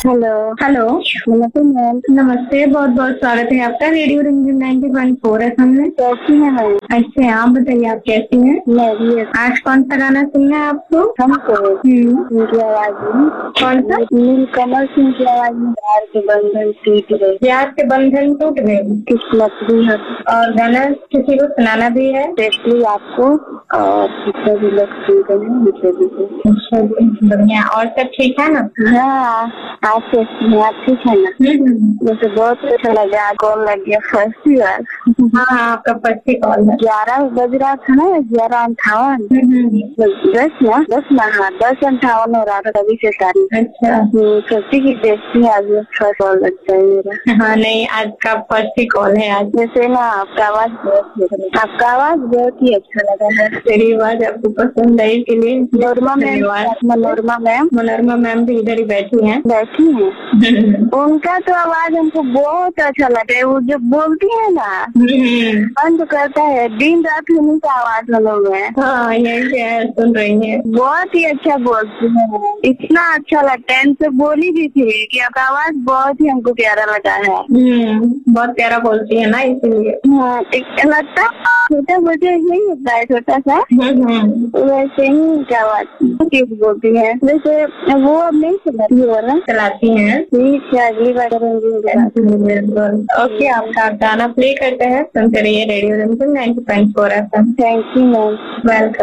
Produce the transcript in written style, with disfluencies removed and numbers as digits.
Hello. Hello. नमस्ते ma'am. नमस्ते, बहुत बहुत स्वागत है आपका रेडियो रिमझिम 90.4 एफएम में। कैसी है मैम? अच्छे, आप बताइए आप कैसी हैं? मैं भी अच्छी। आज कौन सा गाना सुनना है आपको? हमको उनकी आवाज में कौन सा? नीलकमल सिंह की आवाज में प्यार के बंधन टूट गए। प्यार के बंधन टूट गए। किस्मत भी है और गाना किसी को सुनाना भी है? स्पेशली आपको और जितने भी लोग सुन रहे हैं उनसे भी। अच्छा जी, बढ़िया। और सब ठीक है ना? हाँ, आप कैसी हैं? आप ठीक है ना? मुझे बहुत अच्छा लगा, कॉल लग गया फर्स्ट बार। हाँ, आपका फर्स्ट कॉल है। 11 बज रहा था ना, 11:58। 10:58 हो रहा था तभी से सारी। अच्छा। सोची की देखती है आज अच्छा कॉल लगता है मेरा। हाँ नहीं, आज का फर्स्ट ही कॉल है आज। जैसे ना आपका आवाज बहुत ही अच्छा लगा है। मेरी आवाज आपको पसंद है, इसलिए मनोरमा मैम मनोरमा मैम भी इधर ही बैठी हैं। उनका तो आवाज हमको बहुत अच्छा लगा है। वो जो बोलती है ना, मन तो करता है दिन रात उन्हीं का आवाज हम है। हाँ, यही है, सुन रही है। बहुत ही अच्छा बोलती है, इतना अच्छा लगता है। इनसे बोली भी थी कि आपका आवाज बहुत ही हमको प्यारा लगा है। बहुत प्यारा बोलती है ना, इसीलिए। हाँ, लगता है छोटा मुझे यही होता है, छोटा सा वैसे ही क्या आवाज बोलती है। वैसे वो अब नहीं चलाती हो ना? चलाती हैं। ठीक है, अगली बार ओके, आपका गाना प्ले करते हैं, सुनते रहिए रेडियो रिमझिम 90.4 FM. Thank you ma'am. Welcome.